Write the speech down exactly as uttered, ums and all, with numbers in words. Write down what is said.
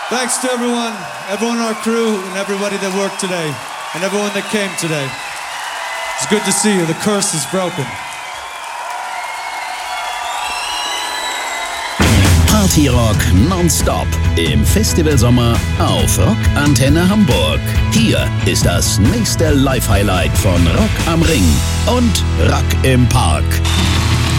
Thanks to everyone, everyone on our crew, and everybody that worked today, and everyone that came today. It's good to see you. The curse is broken. Party Rock nonstop im Festivalsommer auf Rock Antenne Hamburg. Hier ist das nächste Live-Highlight von Rock am Ring und Rock im Park.